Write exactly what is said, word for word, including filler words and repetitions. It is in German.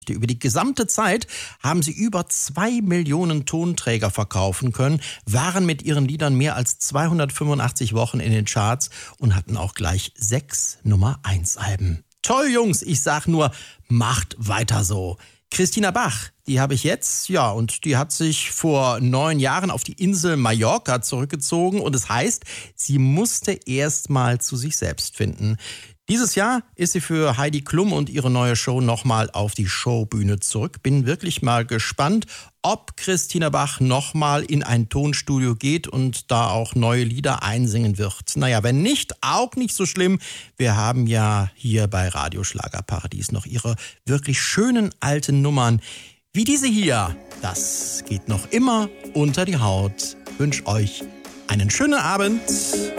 Über die gesamte Zeit haben sie über zwei Millionen Tonträger verkaufen können, waren mit ihren Liedern mehr als zweihundertfünfundachtzig Wochen in den Charts und hatten auch gleich sechs Nummer eins Alben. Toll, Jungs, ich sag nur, macht weiter so. Christina Bach, die habe ich jetzt, ja, und die hat sich vor neun Jahren auf die Insel Mallorca zurückgezogen und es heißt, sie musste erst mal zu sich selbst finden. Dieses Jahr ist sie für Heidi Klum und ihre neue Show nochmal auf die Showbühne zurück. Bin wirklich mal gespannt, ob Christina Bach nochmal in ein Tonstudio geht und da auch neue Lieder einsingen wird. Naja, wenn nicht, auch nicht so schlimm. Wir haben ja hier bei Radio Schlagerparadies noch ihre wirklich schönen alten Nummern. Wie diese hier. Das geht noch immer unter die Haut. Ich wünsche euch einen schönen Abend.